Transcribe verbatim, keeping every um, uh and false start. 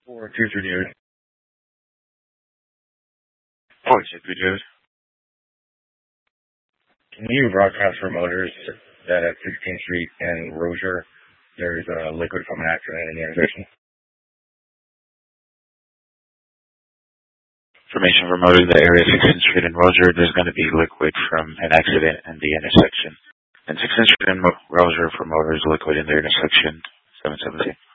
four two three dude. four two three dude. Can you broadcast for motors that at sixteenth Street and Rozier there's a liquid from an accident in the intersection? Information for motors that area sixteenth Street and Rozier, there's going to be liquid from an accident in the intersection. And sixteenth Street and Rozier for motors, liquid in the intersection, seven seventeen.